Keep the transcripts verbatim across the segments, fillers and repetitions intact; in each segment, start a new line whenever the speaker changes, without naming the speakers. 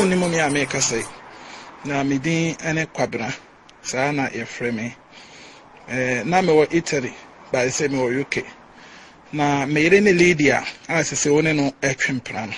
Woni mo me America say. Na me din ene Kwabena. Saa na yefrɛ me. Eh na me wo Italy, ba say me wo U K. Na me yere ne Lydia, a se se woni no etwempra no.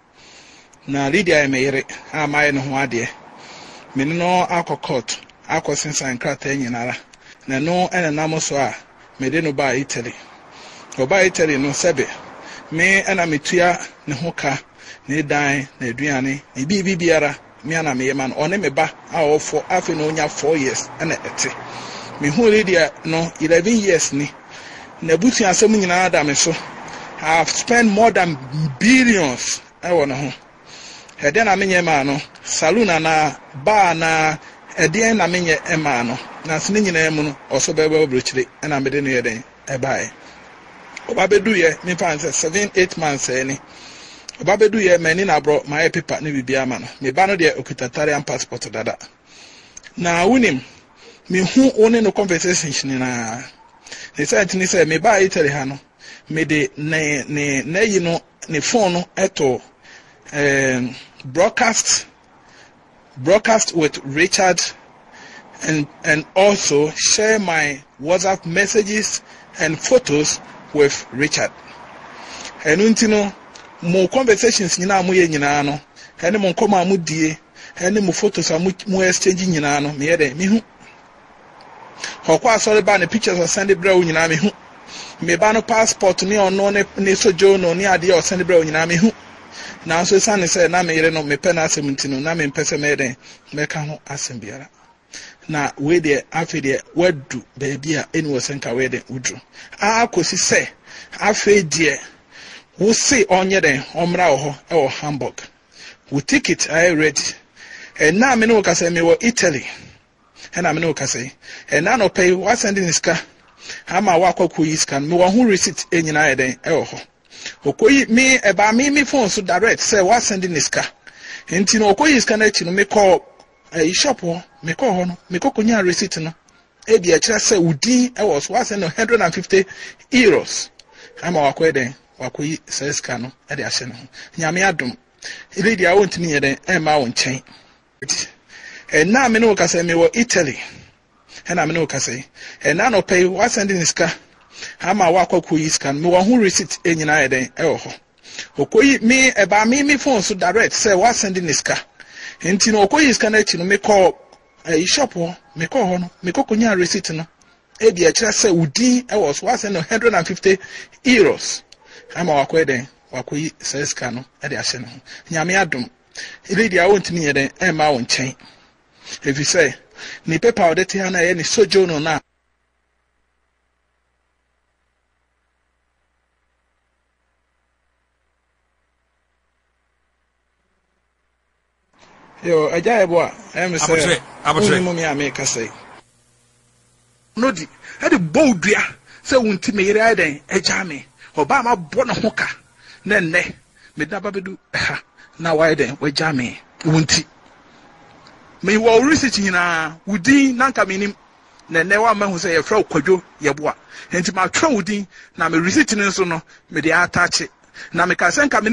Na Lydia e me yere, a maye no ho ade. Me no akọ court, akọ sensan krata nyinara. Na no ene nam so a me de no ba Italy. Oba Italy no sebe. Me ana metua ne ho ka, ne dan, na aduane, ne bibi biara, me ana me yema no one me ba a ofo afi no nya four years ana ete. Me hu Lydia no eleven years ni. Na butu asem nyina da me so. I have spent more than billions I want ho. Ede na menye ma no, saloon na bar na ede na menye e ma no. Na sene nyina mu no, oso bebe obrochire na me de no ye den e bae. Oba bedu ye me fan seven eight months any. Oba bedu ye mani na bro my paper ne bibia ma no. Me ba no de okutatarian passport dada. Na wunim me hu one no conversation na. They said to me say me ba Italy ha no. Me de ne ne ne yi no ne phone no eto um broadcast broadcast with Richard and and also share my WhatsApp messages and photos with Richard. And untino mo conversations nyina mo ye nyina no. Ene mo nkoma mo die, ene mo photos amu mo exchange nyina no. Me ye de me hu. Hokwa sorry ba ne pictures o send bra wo nyina me hu. Me ba no passport ni ono ne ne sojo no ni ade o send bra wo nyina me hu. Na so sane say na me yere no me pe na asem ntino na me pese me den me ka ho asem biara. Na we de afi de wadu baby a eni wo senka we de udru a akosi se afi de wo se onye den omra wo ho e wo Hamburg wo ticket I ready and na me no ka say me wo Italy and na me no ka say and na no pay wa sending iska ama wa kwaku iska me wo hu receipt enyina ye den e wo ho okoyi me e ba me me phone so direct say wa sending iska enti no okoyi iska na chi no me call eh shop ho me call ho no me kokonya receipt no e bi a kira say udin e was was no one hundred fifty euros ama wakwe den wakoyi seska no e de ahye no nyame adom lady a wontimi ye den e ma won chen e na me no ka say me wo Italy e na me no ka say e na no pay wa sending iska ama wakwakoyi iska me wo hu receipt enyina ye den e wo ho okoyi me e ba me me phone so direct say wa sending iska enti no okoyi iska na chi no me call eh shop ho me call ho no me kokonya receipt no e bi a kira say udin e was was no one hundred fifty euros ama wakwe den wakoyi seska no e de ahye no nyame adom lady a wontimi ye den e ma won chen if you say ni paper o de te na ye ni sojo no na yo aja ebo a em say abutre mo me America say no di e de bowdua say wonti me yere adan aja me oba ma bo na hoka na nne me da babedu ha na why den we ja me wonti me wo research nyina wudin na nka menim na nne wa ma hu say ye fra kwadwo ye boa enti ma twa wudin na me research ne so no me de attach na me ka say nka